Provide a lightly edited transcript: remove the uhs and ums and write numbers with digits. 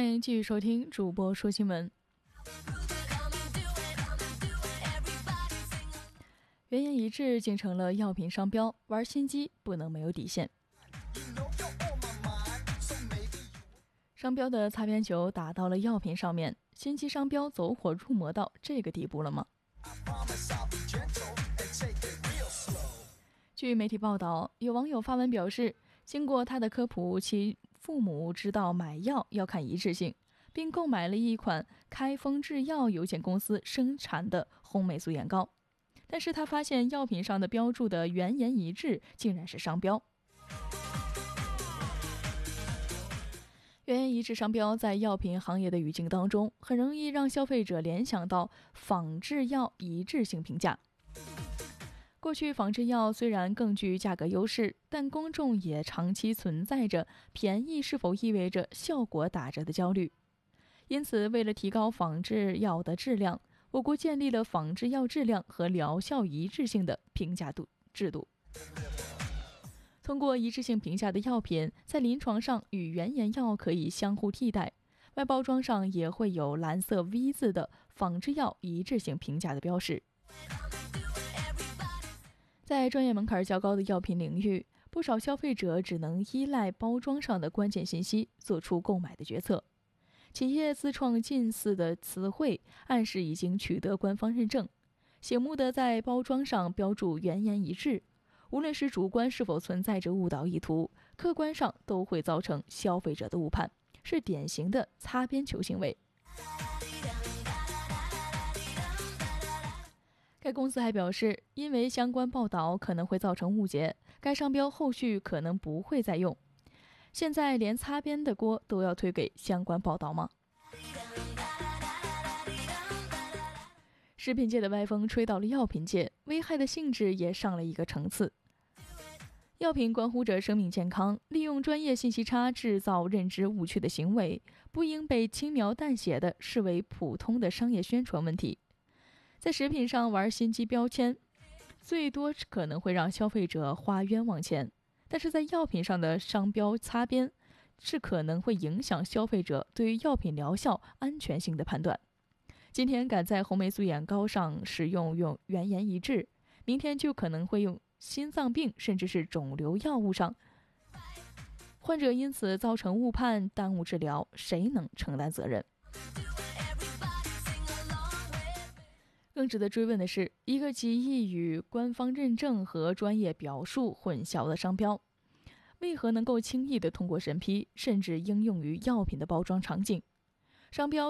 欢迎继续收听主播说新闻。原言一致竟成了药品商标，玩心机不能没有底线。商标的擦边球打到了药品上面，心机商标走火入魔到这个地步了吗？据媒体报道，有网友发文表示，经过他的科普，其父母知道买药要看一致性，并购买了一款开封制药有限公司生产的红霉素眼膏，但是他发现药品上的标注的原言一致竟然是商标。原言一致商标在药品行业的语境当中，很容易让消费者联想到仿制药一致性评价。过去仿制药虽然更具价格优势，但公众也长期存在着便宜是否意味着效果打折的焦虑。因此，为了提高仿制药的质量，我国建立了仿制药质量和疗效一致性的评价制度。通过一致性评价的药品，在临床上与原研药可以相互替代，外包装上也会有蓝色 V 字的仿制药一致性评价的标识。在专业门槛较高的药品领域，不少消费者只能依赖包装上的关键信息做出购买的决策。企业自创近似的词汇，暗示已经取得官方认证，醒目的在包装上标注原言一致，无论是主观是否存在着误导意图，客观上都会造成消费者的误判，是典型的擦边球行为。该公司还表示，因为相关报道可能会造成误解，该商标后续可能不会再用。现在连擦边的锅都要推给相关报道吗？食品界的歪风吹到了药品界，危害的性质也上了一个层次。药品关乎着生命健康，利用专业信息差制造认知误区的行为，不应被轻描淡写地视为普通的商业宣传问题。在食品上玩心机标签，最多可能会让消费者花冤枉钱，但是在药品上的商标擦边，是可能会影响消费者对于药品疗效安全性的判断。今天敢在红霉素眼膏上使用原言一致，明天就可能会用心脏病甚至是肿瘤药物上，患者因此造成误判，耽误治疗，谁能承担责任？更值得追问的是，一个极易与官方认证和专业表述混淆的商标，为何能够轻易地通过审批，甚至应用于药品的包装场景？商标